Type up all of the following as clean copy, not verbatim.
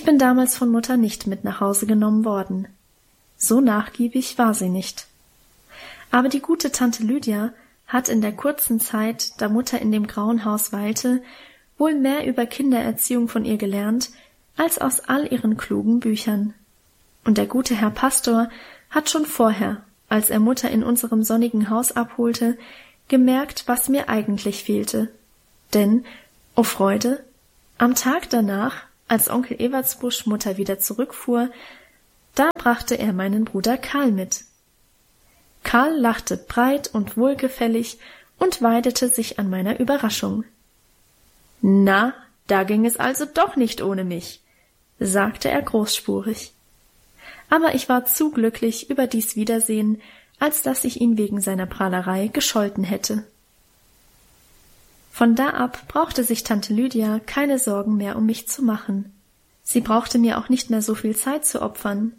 Ich bin damals von Mutter nicht mit nach Hause genommen worden. So nachgiebig war sie nicht. Aber die gute Tante Lydia hat in der kurzen Zeit, da Mutter in dem grauen Haus weilte, wohl mehr über Kindererziehung von ihr gelernt, als aus all ihren klugen Büchern. Und der gute Herr Pastor hat schon vorher, als er Mutter in unserem sonnigen Haus abholte, gemerkt, was mir eigentlich fehlte. Denn, o Freude, am Tag danach, als Onkel Ewertsbusch Mutter wieder zurückfuhr, da brachte er meinen Bruder Karl mit. Karl lachte breit und wohlgefällig und weidete sich an meiner Überraschung. »Na, da ging es also doch nicht ohne mich«, sagte er großspurig. Aber ich war zu glücklich über dies Wiedersehen, als dass ich ihn wegen seiner Prahlerei gescholten hätte. Von da ab brauchte sich Tante Lydia keine Sorgen mehr um mich zu machen. Sie brauchte mir auch nicht mehr so viel Zeit zu opfern.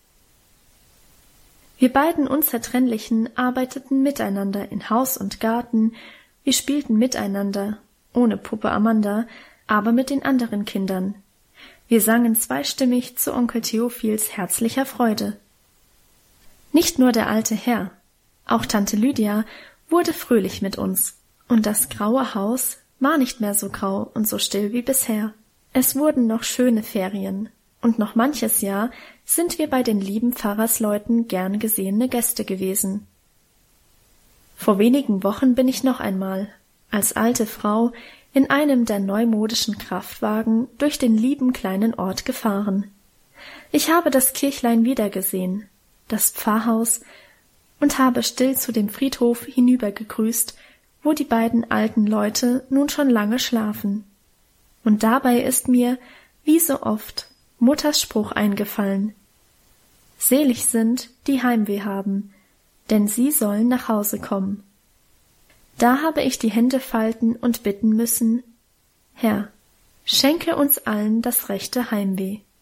Wir beiden Unzertrennlichen arbeiteten miteinander in Haus und Garten, wir spielten miteinander, ohne Puppe Amanda, aber mit den anderen Kindern. Wir sangen zweistimmig zu Onkel Theophils herzlicher Freude. Nicht nur der alte Herr, auch Tante Lydia wurde fröhlich mit uns, und das graue Haus war nicht mehr so grau und so still wie bisher. Es wurden noch schöne Ferien, und noch manches Jahr sind wir bei den lieben Pfarrersleuten gern gesehene Gäste gewesen. Vor wenigen Wochen bin ich noch einmal, als alte Frau, in einem der neumodischen Kraftwagen durch den lieben kleinen Ort gefahren. Ich habe das Kirchlein wiedergesehen, das Pfarrhaus, und habe still zu dem Friedhof hinübergegrüßt, wo die beiden alten Leute nun schon lange schlafen. Und dabei ist mir, wie so oft, Mutters Spruch eingefallen: Selig sind, die Heimweh haben, denn sie sollen nach Hause kommen. Da habe ich die Hände falten und bitten müssen: Herr, schenke uns allen das rechte Heimweh.